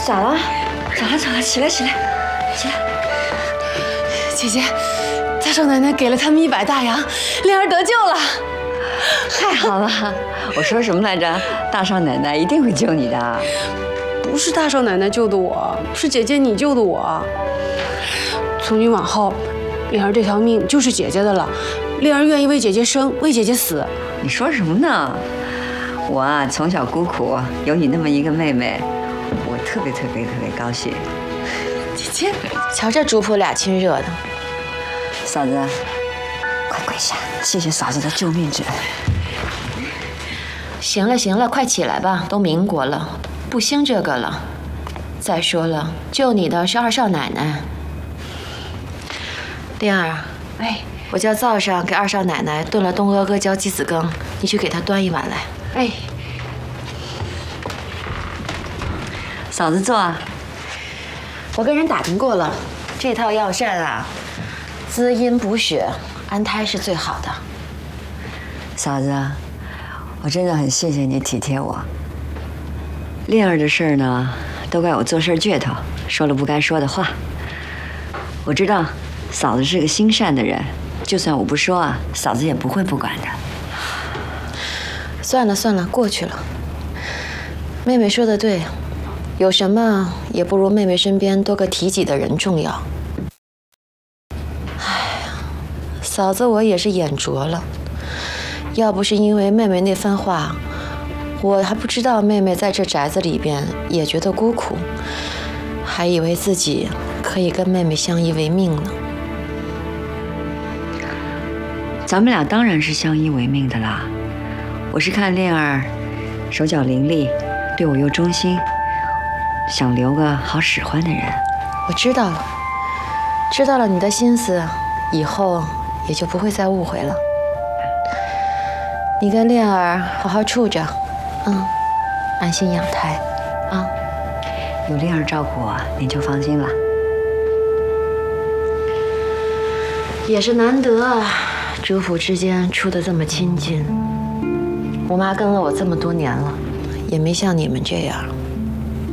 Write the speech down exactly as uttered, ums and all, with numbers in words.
咋了？咋了？咋了？起来，起来，起来！ 姐姐，大少奶奶给了他们一百大洋，灵儿得救了。 太好了！我说什么来着？大少奶奶一定会救你的。 不是大少奶奶救的我，是姐姐你救的我。从今往后，灵儿这条命就是姐姐的了。灵儿愿意为姐姐生，为姐姐死。 你说什么呢？我啊，从小孤苦，有你那么一个妹妹，我特别特别特别高兴。 姐姐， 瞧这主仆俩亲热的。 嫂子，快跪下，谢谢嫂子的救命之恩。 行了行了，快起来吧，都民国了，不兴这个了。再说了，救你的是二少奶奶。灵儿，哎，我叫灶上给二少奶奶炖了东阿哥浇鸡子羹，你去给她端一碗来。 哎， 嫂子坐啊。 我跟人打听过了，这套药膳啊，滋阴补血，安胎是最好的。 嫂子，我真的很谢谢你体贴我。令儿的事儿呢，都怪我做事倔头，说了不该说的话。我知道嫂子是个心善的人，就算我不说啊，嫂子也不会不管的。 算了算了，过去了。妹妹说的对，有什么也不如妹妹身边多个提己的人重要。哎呀，嫂子我也是眼拙了，要不是因为妹妹那番话，我还不知道妹妹在这宅子里边也觉得孤苦，还以为自己可以跟妹妹相依为命呢。 咱们俩当然是相依为命的啦。我是看令儿手脚伶俐，对我又忠心，想留个好使唤的人。 我知道了，知道了你的心思，以后也就不会再误会了。你跟令儿好好处着，嗯，安心养胎，啊， 有令儿照顾我，您就放心了。 也是难得啊，主仆之间处得这么亲近。我妈跟了我这么多年了，也没像你们这样。